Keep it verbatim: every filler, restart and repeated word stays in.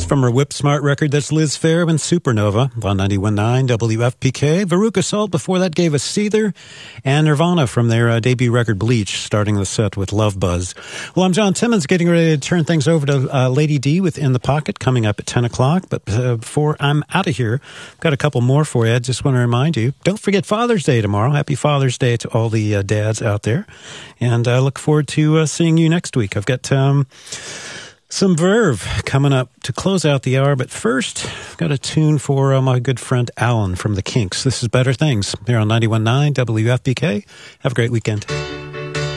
from her Whip Smart record. That's Liz Phair and Supernova on ninety-one point nine W F P K. Veruca Salt before that gave us Seether, and Nirvana from their uh, debut record Bleach, starting the set with Love Buzz. Well, I'm John Timmons, getting ready to turn things over to uh, Lady D with In the Pocket coming up at ten o'clock. But uh, before I'm out of here, I've got a couple more for you. I just want to remind you, don't forget Father's Day tomorrow. Happy Father's Day to all the uh, dads out there. And I look forward to uh, seeing you next week. I've got um, some Verve coming up to close out the hour. But first, I've got a tune for uh, my good friend Alan from the Kinks. This is Better Things here on ninety-one point nine W F P K. Have a great weekend.